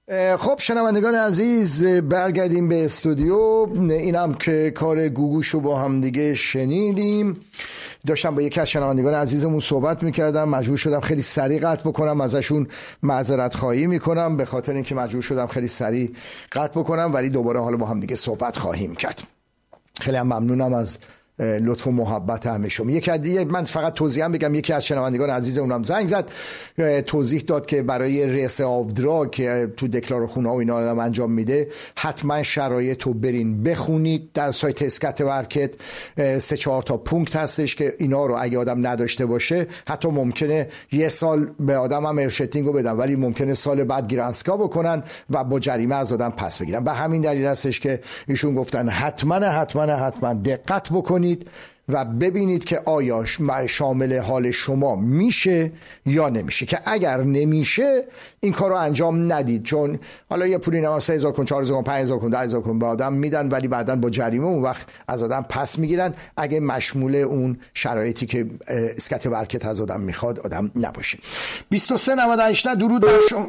خب شنوندگان عزیز، برگردیم به استودیو. اینم که کار گوگوشو با هم دیگه شنیدیم. داشتم با یکی از شنوندگان عزیزمون صحبت میکردم، مجبور شدم خیلی سریع قطع بکنم، ازشون معذرت خواهی میکنم به خاطر اینکه مجبور شدم خیلی سریع قطع بکنم، ولی دوباره حالا با هم دیگه صحبت خواهیم کرد. خیلی هم ممنونم از لطف و محبت همه شما. من فقط توضیح هم بگم، یکی از شنوندگان عزیز اونم زنگ زد، توضیح داد که برای رئیس آفدرا که تو دکلارخونه و اینا آدم انجام میده، حتما شرایط رو برین بخونید. در سایت اسکت ورکت 3-4 تا پونکت هستش که اینا رو اگه آدم نداشته باشه حتی ممکنه یه سال به آدم هم ارشتینگ رو بدن، ولی ممکنه سال بعد گیرانسکا بکنن و با جریمه از آدم پس بگیرن. به همین دلیل هستش که ایشون گفتن حتما دقت بکنید و ببینید که آیا شامل حال شما میشه یا نمیشه، که اگر نمیشه این کار رو انجام ندید، چون حالا یه پولی نمام 3000 کن، 4000 کن، 5000 کن، 10000 کن به آدم میدن، ولی بعداً با جریمه اون وقت از آدم پس میگیرن اگه مشمول اون شرایطی که اسکت ورکت از آدم میخواد آدم نباشه. 2398 درود بر شما.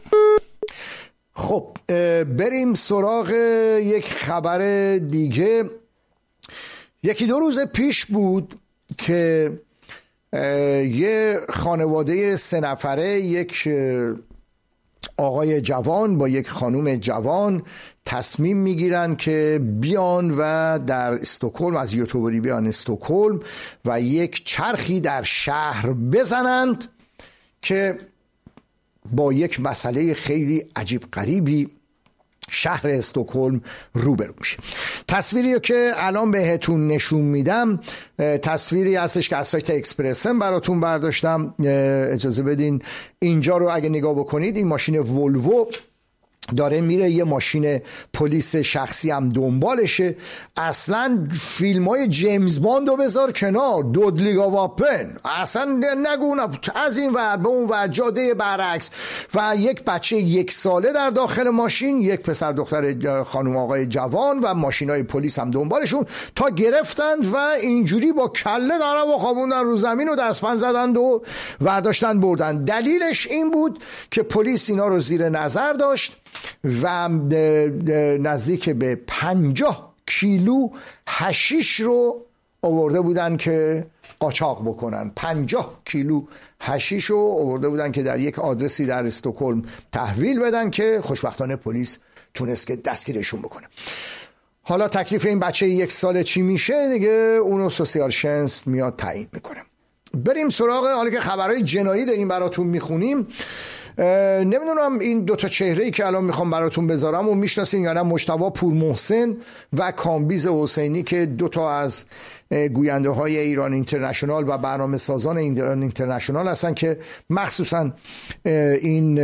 خب بریم سراغ یک خبر دیگه. یکی دو روز پیش بود که یه خانواده 3 نفره، یک آقای جوان با یک خانم جوان تصمیم میگیرن که بیان و در استکهلم، از یوتوبری بیان استکهلم و یک چرخی در شهر بزنند که با یک مسئله خیلی عجیب غریبی شهر استکهلم روبرو میشه. تصویری که الان بهتون نشون میدم تصویری هستش که از سایت اکسپرسن براتون برداشتم. اجازه بدین اینجا رو اگه نگاه بکنید، این ماشین ولوو داره میره، یه ماشین پلیس شخصی هم دنبالشه. اصلا فیلم های جیمز باند رو بذار کنار، دودلیگا واپن، اصلا نگو از این ور به اون ور، جاده برعکس، و یک بچه 1 ساله در داخل ماشین، یک پسر دختر خانم آقای جوان و ماشین های پلیس هم دنبالشون تا گرفتند و اینجوری با کله دارن و خوابوندن رو زمین و دستپن زدند و ورداشتن بردن. دلیلش این بود که پلیس اینا رو زیر نظر داشت و نزدیک به 50 کیلو حشیش رو آورده بودن که قاچاق بکنن. 50 کیلو حشیش رو آورده بودن که در یک آدرسی در استکهلم تحویل بدن که خوشبختانه پلیس تونست که دستگیرشون بکنه. حالا تکلیف این بچه 1 ساله چی میشه دیگه اونو سوسیال شنس میاد تعیین میکنه. بریم سراغ حالا که خبرهای جنایی داریم براتون میخونیم. نمیدونم این 2 تا چهره‌ای که الان میخوام براتون بذارم و میشناسین یا نه، مجتبی پورمحسن و کامبیز حسینی که 2 تا از گوینده های ایران اینترنشنال و برنامه سازان ایران اینترنشنال هستن که مخصوصا این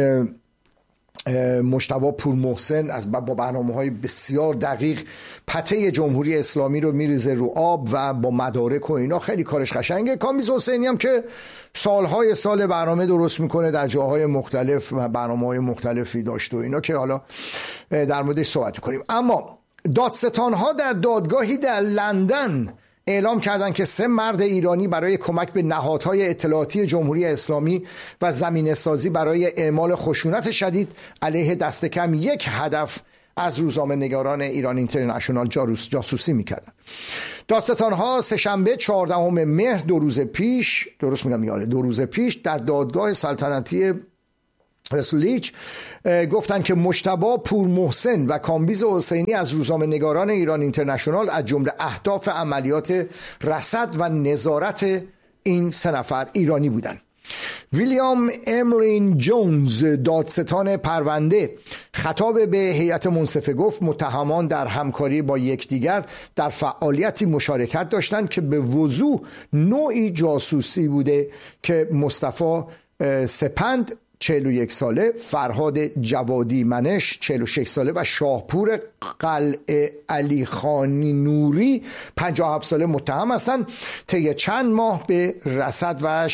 مجتبی پورمحسن از با برنامه‌های بسیار دقیق پته جمهوری اسلامی رو میریزه رو آب و با مدارک و اینا خیلی کارش قشنگه. کامبیز حسینی هم که سالهای سال برنامه درست میکنه در جاهای مختلف و برنامه‌های مختلفی داشته و اینا که حالا در موردش صحبت کنیم. اما دادستان‌ها در دادگاهی در لندن اعلام کردند که 3 مرد ایرانی برای کمک به نهادهای اطلاعاتی جمهوری اسلامی و زمینه سازی برای اعمال خشونت شدید علیه دست کم 1 هدف از روزنامه‌نگاران ایران اینترنشنال جاسوسی میکردند. دادستان‌ها سه‌شنبه 14 مهر 2 روز پیش، درست میگم یاره 2 روز پیش، در دادگاه سلطنتی رسولیچ گفتن که مجتبی پورمحسن و کامبیز حسینی از روزنامه‌نگاران ایران اینترنشنال از جمله اهداف عملیات رصد و نظارت این 3 نفر ایرانی بودند. ویلیام امرین جونز دادستان پرونده خطاب به هیئت منصفه گفت متهمان در همکاری با یکدیگر در فعالیتی مشارکت داشتند که به وضوح نوعی جاسوسی بوده که مصطفی سپند 41 ساله، فرهاد جوادی منش 46 ساله و شاهپور قلعه علی خانی نوری 57 ساله متهم هستند. طی چند ماه به رصد و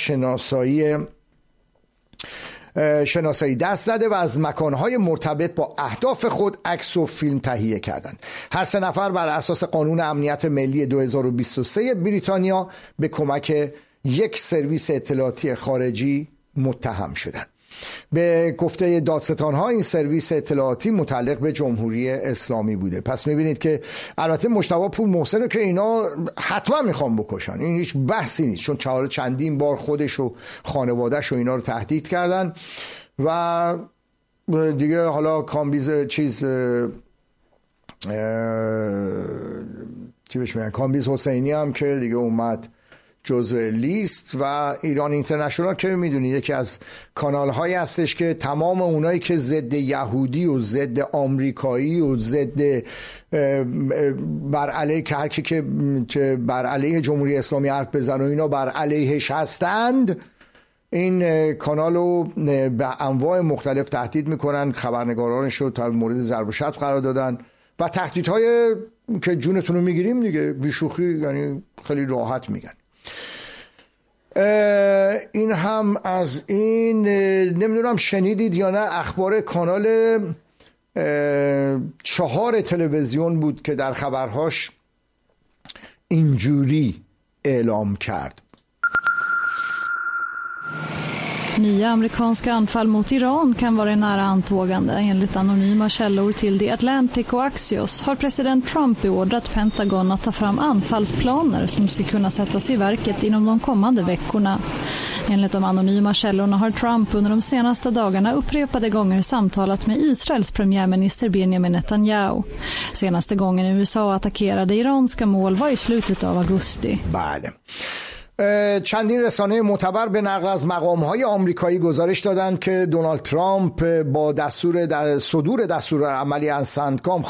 شناسایی دست زده و از مکانهای مرتبط با اهداف خود عکس و فیلم تهیه کردند. هر 3 نفر بر اساس قانون امنیت ملی 2023 بریتانیا به کمک یک سرویس اطلاعاتی خارجی متهم شدند. به گفته دادستان‌ها این سرویس اطلاعاتی متعلق به جمهوری اسلامی بوده. پس می‌بینید که البته مجتبی پور محسن رو که اینا حتما میخوان بکشن، این هیچ بحثی نیست، چون چندین بار خودش و خانواده‌اش و اینا رو تهدید کردن و دیگه حالا کامبیز کامبیز حسینی هم که دیگه اومد جزو لیست و ایران اینترنشنال که میدونید یکی از کانال هایی هستش که تمام اونایی که ضد یهودی و ضد آمریکایی و ضد بر علیه که هر کی که بر علیه جمهوری اسلامی حرف بزنه و اینا بر علیهش هستند، این کانال رو به انواع مختلف تهدید میکنن، خبرنگارانش رو تا مورد ضرب و شتم قرار دادن و تهدیدهای که جونتون رو میگیریم دیگه، بیشوخی، یعنی خیلی راحت میگن. این هم از این. نمیدونم شنیدید یا نه، اخبار کانال 4 تلویزیون بود که در خبرهاش اینجوری اعلام کرد: Nya amerikanska anfall mot Iran kan vara nära antågande. Enligt anonyma källor till The Atlantic och Axios har president Trump beordrat Pentagon att ta fram anfallsplaner som ska kunna sättas i verket inom de kommande veckorna. Enligt de anonyma källorna har Trump under de senaste dagarna upprepade gånger samtalat med Israels premiärminister Benjamin Netanyahu. Senaste gången USA attackerade iranska mål var i slutet av augusti. بله. چندین رسانه معتبر به نقل از مقام‌های آمریکایی گزارش دادند که دونالد ترامپ با صدور دستور عملی از سنتکام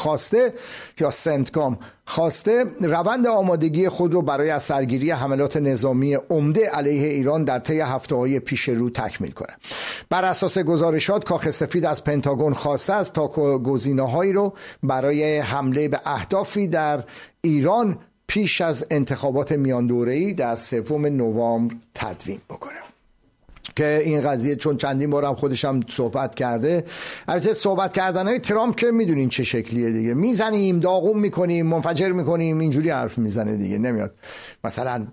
خواسته روند آمادگی خود رو برای از سرگیری حملات نظامی عمده علیه ایران در طی هفته‌های پیش رو تکمیل کنه. بر اساس گزارشات کاخ سفید از پنتاگون خواسته است تا گزینه‌هایی رو برای حمله به اهدافی در ایران پیش از انتخابات میان دوره‌ای در 3 نوامبر تدوین بکنه. که این قضیه چون چندین بار هم خودش هم صحبت کرده، البته صحبت کردنهای ترامپ که میدونین چه شکلیه دیگه، میزنیم، داغون میکنیم، منفجر میکنیم، اینجوری حرف میزنه دیگه، نمیاد مثلا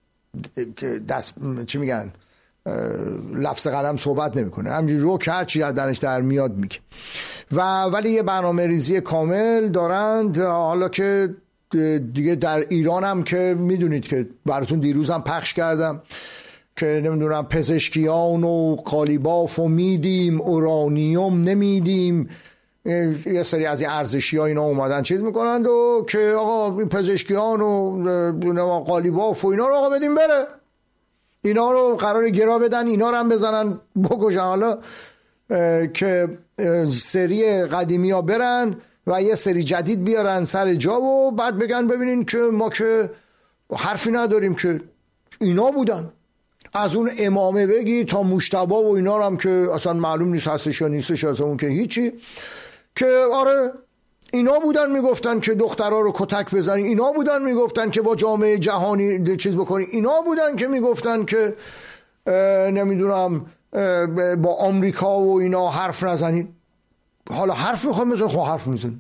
چی میگن، لفظ قلم صحبت نمیکنه، همینجوری رو که هرچی از درش در میاد میگه. ولی یه برنامه ریزی کامل دارند. حالا که دیگه در ایران هم که میدونید که براتون دیروز هم پخش کردم که نمیدونم پزشکیان و قالیباف و میدیم، اورانیوم نمیدیم، یه سری از این ارزشی ها اینا اومدن چیز میکنند و که آقا پزشکیان و قالیباف و اینا رو آقا بدیم بره، اینا رو قرار گرا بدن، اینا رو هم بزنن بکشن، حالا که سری قدیمی ها برن و یه سری جدید بیارن سر جا و بعد بگن ببینین که ما که حرفی نداریم که اینا بودن. از اون امامه بگی تا مجتبی و اینا رو هم که اصلا معلوم نیست هستش یا نیستش، از اون که هیچی، که آره اینا بودن میگفتن که دخترها رو کتک بزنی، اینا بودن میگفتن که با جامعه جهانی چیز بکنی، اینا بودن که میگفتن که نمیدونم با آمریکا و اینا حرف نزنید. حالا حرف میخوایم بزنیم، خب حرف میزنیم،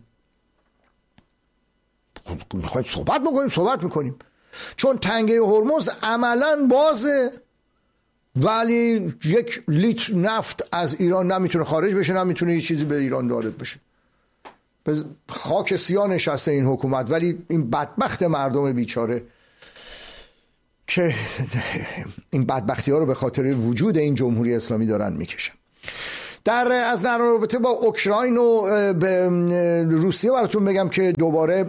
میخوایم صحبت میکنیم، چون تنگه هرمز عملا بازه ولی 1 لیتر نفت از ایران نمیتونه خارج بشه، نمیتونه هیچ چیزی به ایران وارد بشه. خاک سیاه نشسته این حکومت، ولی این بدبخت مردم بیچاره که این بدبختی ها رو به خاطر وجود این جمهوری اسلامی دارن میکشن. از در رابطه با اوکراین و روسیه براتون بگم که دوباره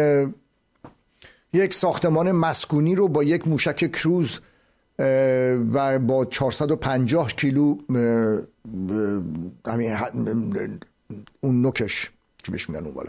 یک ساختمان مسکونی رو با یک موشک کروز و با 450 کیلو اون نوکش چی بهش میگن اون بالا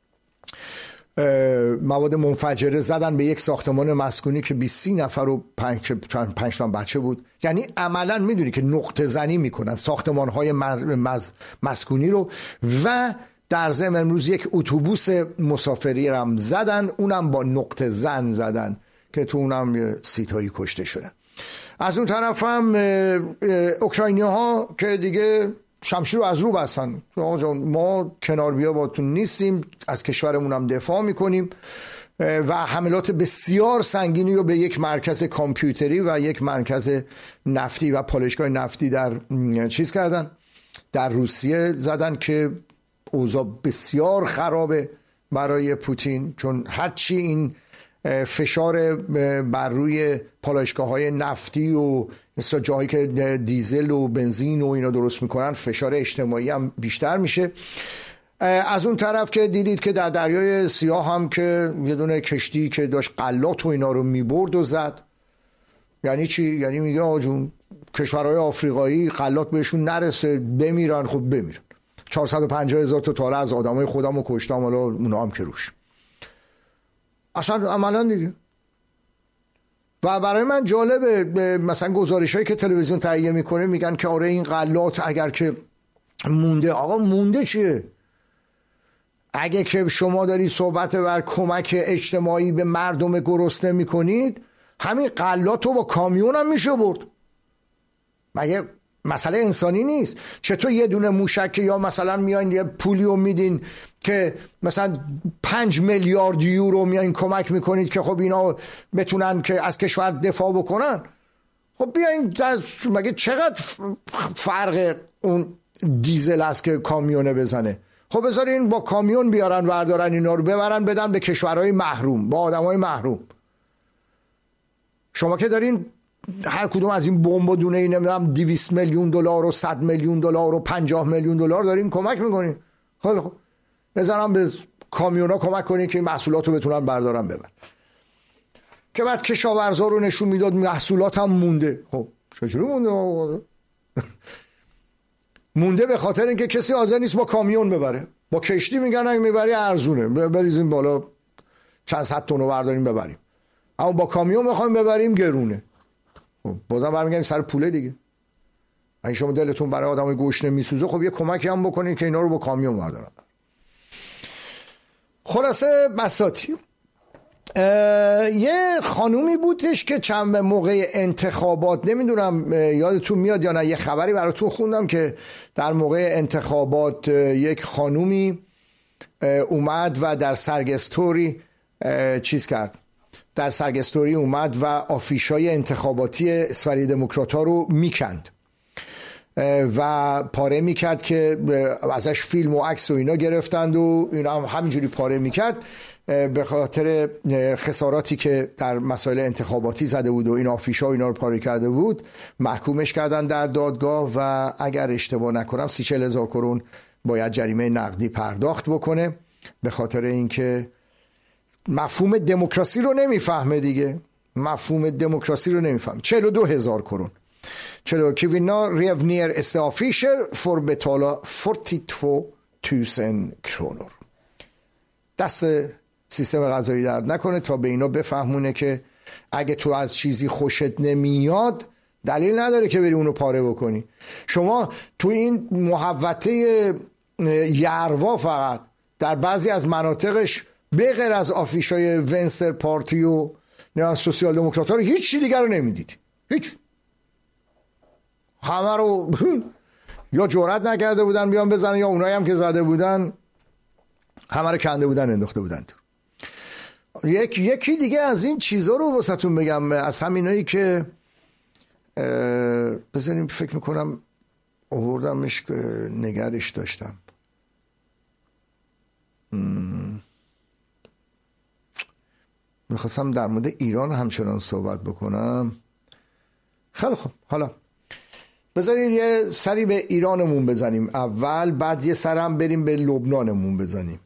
مواد منفجره زدن به یک ساختمان مسکونی که 20 نفر و 5 تا بچه بود. یعنی عملا میدونی که نقطه زنی میکنن ساختمان های مسکونی رو. و در ضمن امروز یک اتوبوس مسافری هم زدن، اونم با نقطه زن زدن که تو اونم 30 تایی کشته شدن. از اون طرف هم اوکراینی ها که دیگه شمشیر رو از رو بستن، ما کنار بیا باتون نیستیم، از کشورمون هم دفاع میکنیم و حملات بسیار سنگینی رو به یک مرکز کامپیوتری و یک مرکز نفتی و پالایشگاه نفتی در چیز کردن، در روسیه زدن که اوضاع بسیار خرابه برای پوتین، چون هرچی این فشار بر روی پالایشگاه‌های نفتی و مثل جاهایی که دیزل و بنزین و اینا درست میکنن فشار اجتماعی هم بیشتر میشه. از اون طرف که دیدید که در دریای سیاه هم که یه دونه کشتی که داشت غلات و اینا رو میبرد و زد. یعنی چی؟ یعنی میگه آجون کشورهای آفریقایی غلات بهشون نرسه بمیرن. خب بمیرن. 450,000 تا تاله از آدمای خودم رو کشتم، حالا اونا هم که روش اصلا عملا دیگه. و برای من جالبه مثلا گزارش‌هایی که تلویزیون تهیه میکنه میگن که آره این غلات اگر که مونده، آقا مونده چیه؟ اگه که شما دارید صحبت بر کمک اجتماعی به مردم گرسنه میکنید، همین غلات رو با کامیون هم میشه برد. مگه مسئله انسانی نیست؟ چطور یه دونه موشک یا مثلا میاین یه پولی رو میدین که مثلا 5 میلیارد یورو میاین کمک میکنید که خب اینا بتونن که از کشور دفاع بکنن؟ خب بیاین، مگه چقدر فرق اون دیزل است که کامیونه بزنه؟ خب بذارین با کامیون بیارن وردارن اینا رو ببرن بدن به کشورهای محروم، با آدمای محروم. شما که دارین هر کدوم از این بمب دونه ای نمیدونم 200 میلیون دلار و 100 میلیون دلار و 50 میلیون دلار دارین کمک میکنین. خیلی خب بزنم به کامیونا کمک کنین که محصولات رو بتونن بردارن ببرن. که بعد کشاورزا رو نشون میداد محصولات هم مونده. خب چجوری مونده؟ مونده به خاطر اینکه کسی حاضر نیست با کامیون ببره. با کشتی میگن اگه میبری ارزونه، بریزیم بالا چند صد تن رو برداریم ببریم. اما با کامیون میخوایم ببریم گرونه. خب بازم برمیگردیم سر پوله دیگه. اگه شما دلتون برای آدمای گشنه میسوزه، خب یه کمکی هم بکنید که اینا رو با کامیون بردارن. خلاصه بساطی یه خانومی بودش که چند موقع انتخابات، نمیدونم یادتون میاد یا نه، یه خبری براتون خوندم که در موقع انتخابات یک خانومی اومد و در سرگستوری چیز کرد، در سرگستوری اومد و آفیشای انتخاباتی اسفری دموکرات ها رو میکند و پاره میکرد که ازش فیلم و عکس و اینا گرفتند و اینا هم همینجوری پاره میکرد. به خاطر خساراتی که در مسائل انتخاباتی زده بود و این آفیشا اینا رو پاره کرده بود محکومش کردن در دادگاه و اگر اشتباه نکنم 30-40 هزار کرون باید جریمه نقدی پرداخت بکنه، به خاطر اینکه مفهوم دموکراسی رو نمیفهمه دیگه. مفهوم دموکراسی رو نمیفهمه. 42,000 کرون. Kvinna rev ner SD-affischer för att betala 42,000 kronor. دست سیستم قضایی درد نکنه تا به اینا بفهمونه که اگه تو از چیزی خوشت نمیاد دلیل نداره که بری اونو پاره بکنی. شما تو این محوطه یروا فقط در بعضی از مناطقش به غیر از آفیشای ونستر پارتی و سوسیال دموکرات ها رو هیچ چی دیگر رو نمیدید. هیچ. همه رو یا جرئت نکرده بودن بیان بزنن یا اونایی هم که زده بودن همه رو کنده بودن انداخته بودن. یکی دیگه از این چیزا رو واسهتون بگم، از همینایی که بذاریم فکر میکنم آوردمش که نگرش داشتم. میخواستم در مورد ایران همچنان صحبت بکنم. خیلی خوب، حالا بذارید یه سری به ایرانمون بزنیم اول، بعد یه سرم بریم به لبنانمون بزنیم.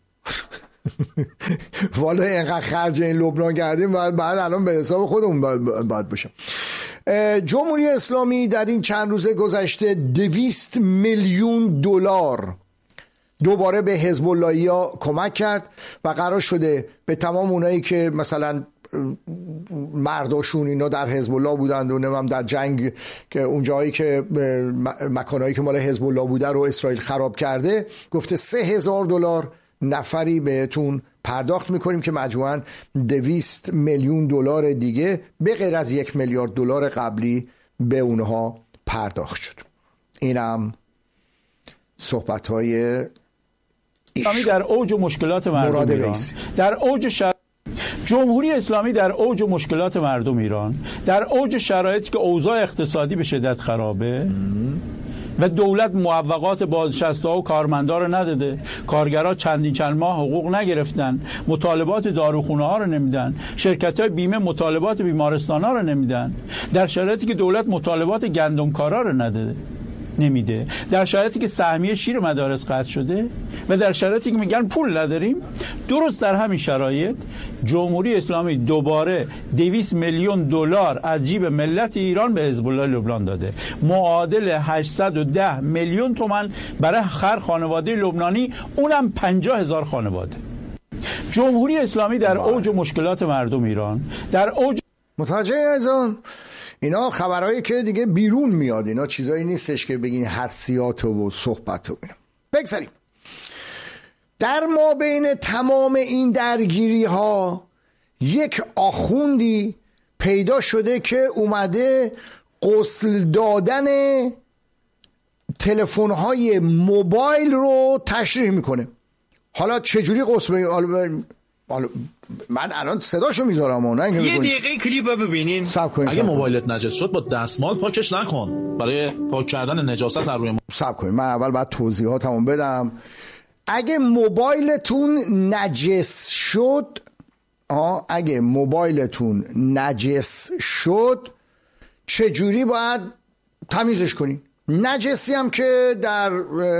والا اینقدر خرج این لبنان کردیم بعد الان به حساب خودمون باید باشم. جمهوری اسلامی در این چند روز گذشته 200 میلیون دلار دوباره به حزب اللهیا کمک کرد و قرار شده به تمام اونایی که مثلا مرداشون اینا در حزب الله بودند و نمیم در جنگ که اون جایی که مکانایی که مال حزب الله بوده رو اسرائیل خراب کرده، گفته 3,000 دلار نفری بهتون پرداخت میکنیم که مجموعاً 200 میلیون دلار دیگه به غیر از 1 میلیارد دلار قبلی به اونها پرداخت شد. اینم صحبت‌های در اوج مشکلات مردم ایران، در اوج جمهوری اسلامی در اوج مشکلات مردم ایران، در اوج شرایطی که اوضاع اقتصادی به شدت خرابه و دولت موفقات بازنشسته‌ها و کارمندا رو نداده، کارگرها چند ماه حقوق نگرفتن، مطالبات داروخونه‌ها رو نمیدن، شرکت‌های بیمه مطالبات بیمارستان‌ها رو نمیدن، در شرایطی که دولت مطالبات گندمکارا رو نمیده، در شرایطی که سهمیه شیر مدارس قطع شده و در شرایطی که میگن پول نداریم. درست در همین شرایط جمهوری اسلامی دوباره 200 میلیون دلار از جیب ملت ایران به حزب الله لبنان داده، معادل 810 میلیون تومان برای هر خانواده لبنانی، اونم 50,000 خانواده. جمهوری اسلامی در اوج مشکلات مردم ایران، در اوج متوجه ازون اینا خبرهایی که دیگه بیرون میاد، اینا چیزایی نیستش که بگین حدسیات و صحبت و اینا. بگذاریم در ما بین تمام این درگیری ها یک آخوندی پیدا شده که اومده غسل دادن تلفن های موبایل رو تشریح میکنه. حالا چجوری غسل من الان صداشو میذارم یه دقیقه کلیپ ببینین. اگه موبایلت نجس شد با دستمال پاکش نکن برای پاک کردن نجاست از روی صبر کنید، من اول باید توضیحاتمو بدم. اگه موبایلتون نجس شد، اگه موبایلتون نجس شد چجوری باید تمیزش کنی؟ نجسی هم که در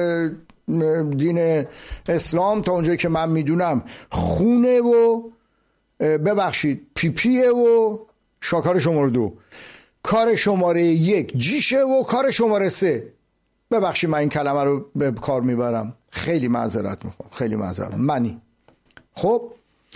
دین اسلام تا اونجایی که من میدونم خونه و ببخشید پیپیه و شاکار شماره 2، کار شماره 1 جیشه و کار شماره 3. ببخشید من این کلمه رو به کار میبرم، خیلی معذرت میخوام، خیلی معذرت منی. خب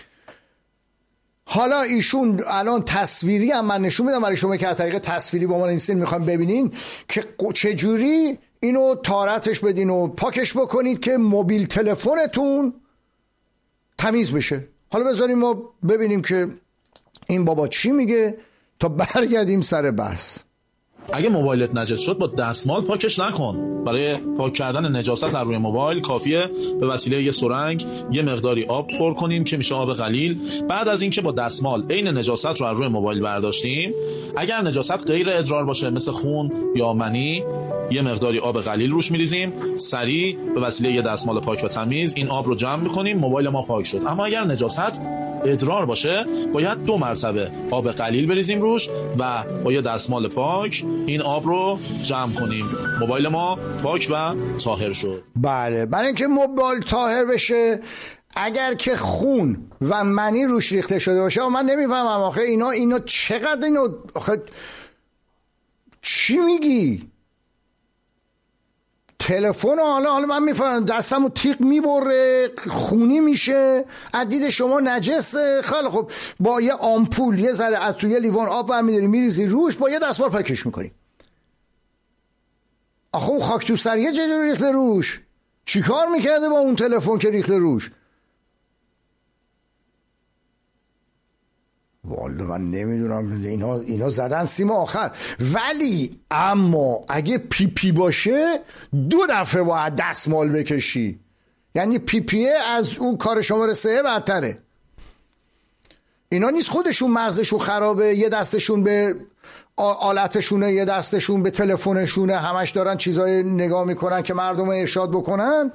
حالا ایشون الان تصویری هم من نشون میدم برای شما که از طریق تصویری با ما اینستین میخوام ببینین که چجوری اینو تارتش بدین و پاکش بکنید که موبیل تلفنتون تمیز بشه. حالا بذاریم ما ببینیم که این بابا چی میگه تا برگردیم سر بحث. اگه موبایلت نجس شد با دستمال پاکش نکن. برای پاک کردن نجاست از روی موبایل کافیه به وسیله یه سرنگ یه مقداری آب پر کنیم که میشه آب قلیل. بعد از اینکه با دستمال عین نجاست رو از روی موبایل برداشتیم، اگر نجاست غیر ادرار باشه مثل خون یا منی، یه مقداری آب قلیل روش میریزیم، سریع به وسیله یه دستمال پاک و تمیز این آب رو جمع میکنیم، موبایل ما پاک شد. اما اگر نجاست ادرار باشه باید 2 مرتبه آب قلیل بریزیم روش و با یه دستمال پاک این آب رو جمع کنیم، موبایل ما پاک و طاهر شد. بله، برای اینکه موبایل طاهر بشه اگر که خون و منی روش ریخته شده باشه، من نمیفهمم آخه اینا چقدر آخه چی میگی؟ تلفن حالا من میفهمم دستمو تیغ میبره خونی میشه، از دید شما نجسه. خیلی خب با یه آمپول یه ذره از توی لیوان آب برمیداری میریزی روش، با یه دستمال پاکش میکنی. آخه اون خاک تو سریه چجوری ریخته روش؟ چی کار میکرده با اون تلفن که ریخته روش؟ والا من نمیدونم، اینا زدن سیم آخر. ولی اما اگه پیپی باشه 2 دفعه باید دستمال بکشی، یعنی پیپیه از اون کار شماره 3 بدتره. اینا نیست خودشون مغزشون خرابه، یه دستشون به آلتشونه یه دستشون به تلفنشونه، همش دارن چیزای نگاه میکنن که مردم ارشاد بکنن.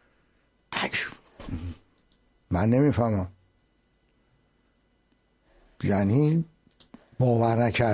من نمیفهمم، یعنی باور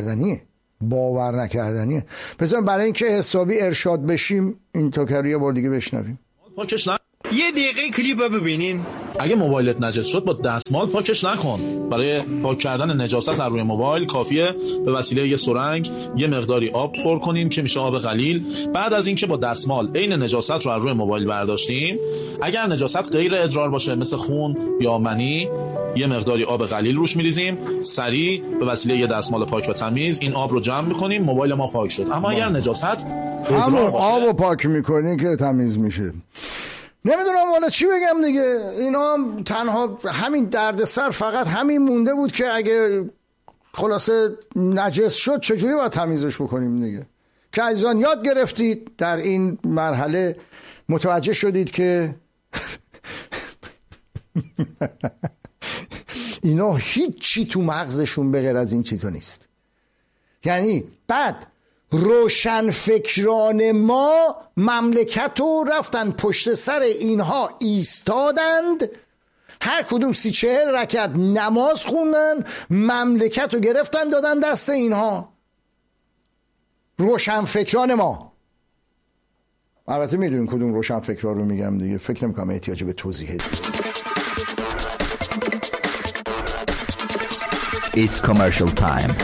نکردنیه. بذار برای اینکه حسابی ارشاد بشیم این توکری یه بار دیگه بشنویم. یه دقیقه کلیپ ببینین. اگه موبایلت نجس شد با دستمال پاکش نکن. برای پاک کردن نجاست از روی موبایل کافیه به وسیله یه سرنگ یه مقداری آب پر کنیم که میشه آب قلیل. بعد از اینکه با دستمال عین نجاست رو از روی موبایل برداشتیم، اگر نجاست غیر ادرار باشه مثل خون یا منی، یه مقداری آب قلیل روش میریزیم، سریع به وسیله یه دستمال پاک و تمیز این آب رو جمع میکنیم، موبایل ما پاک شد. اما اگر نجاست همون آب رو پاک میکنی که تمیز میشه. نمیدونم والا چی بگم دیگه. اینا تنها همین دردسر فقط همین مونده بود که اگه خلاصه نجس شد چجوری باید تمیزش بکنیم دیگه. که عزیزان یاد گرفتید در این مرحله، متوجه شدید که اینا هیچی تو مغزشون به غیر از این چیزا نیست. یعنی بعد روشنفکران ما مملکت رو رفتن پشت سر اینها ایستادند، هر کدوم 30-40 رکعت نماز خوندن، مملکت رو گرفتن دادن دست اینها. روشنفکران ما، البته میدونیم کدوم روشنفکران رو میگم دیگه، فکر نمی‌کنم احتیاج به توضیح دیگه. It's commercial time.